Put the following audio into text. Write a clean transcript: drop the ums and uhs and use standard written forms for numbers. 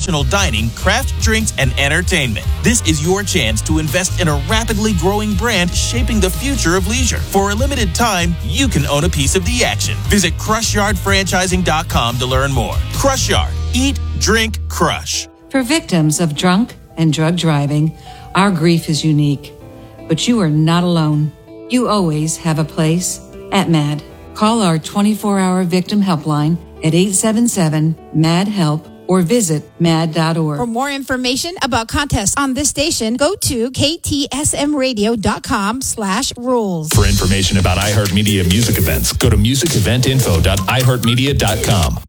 professional dining, craft drinks, and entertainment. This is your chance to invest in a rapidly growing brand shaping the future of leisure. For a limited time, you can own a piece of the action. Visit CrushYardFranchising.com to learn more. Crush Yard. Eat, drink, crush. For victims of drunk and drug driving, our grief is unique. But you are not alone. You always have a place at MAD. Call our 24-hour victim helpline at 877-MAD-HELP or visit mad.org. For more information about contests on this station, go to ktsmradio.com/rules. For information about iHeartMedia music events, go to musiceventinfo.iheartmedia.com.